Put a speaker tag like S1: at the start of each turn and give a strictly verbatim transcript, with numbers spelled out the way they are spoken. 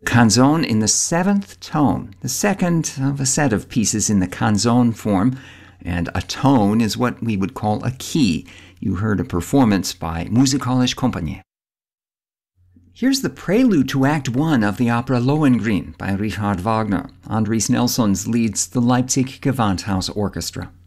S1: Canzone in the seventh tone, the second of a set of pieces in the canzone form, and a tone is what we would call a key. You heard a performance by Musikalische Kompanie. Here's the prelude to Act One of the opera Lohengrin by Richard Wagner. Andris Nelsons leads the Leipzig Gewandhaus Orchestra.